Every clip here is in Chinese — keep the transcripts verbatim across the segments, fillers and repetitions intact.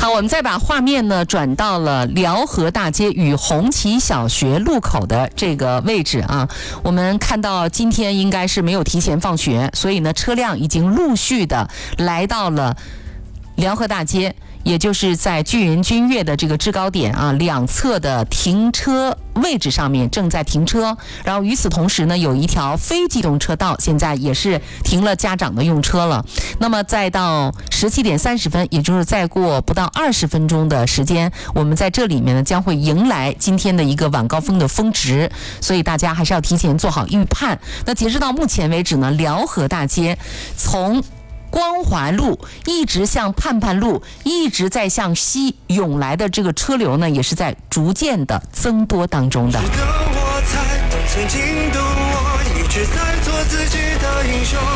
好，我们再把画面呢转到了辽河大街与红旗小学路口的这个位置啊。我们看到今天应该是没有提前放学，所以呢车辆已经陆续的来到了辽河大街，也就是在巨人君悦的这个制高点啊，两侧的停车位置上面正在停车。然后与此同时呢，有一条非机动车道，现在也是停了家长的用车了。那么再到十七点三十分，也就是再过不到二十分钟的时间，我们在这里面呢将会迎来今天的一个晚高峰的峰值，所以大家还是要提前做好预判。那截止到目前为止呢，辽河大街从光华路一直向盼盼路，一直在向西涌来的这个车流呢，也是在逐渐的增多当中的。曾经的我一直在做自己的英雄。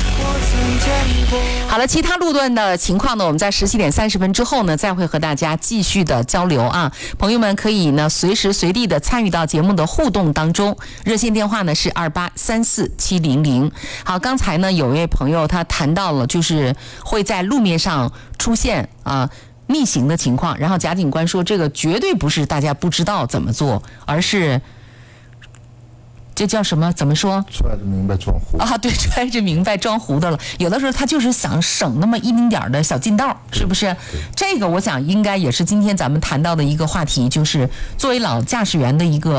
好了，其他路段的情况呢，我们在十七点三十分之后呢，再会和大家继续的交流啊。朋友们可以呢随时随地的参与到节目的互动当中，热线电话呢是二八三四七零零。好，刚才呢有位朋友他谈到了，就是会在路面上出现啊逆行的情况，然后贾警官说，这个绝对不是大家不知道怎么做，而是。这叫什么？怎么说？ 揣着明白装糊啊！对，揣着明白装糊的了。有的时候他就是想省那么一丁点儿的小近道，是不是？这个我想应该也是今天咱们谈到的一个话题，就是作为老驾驶员的一个。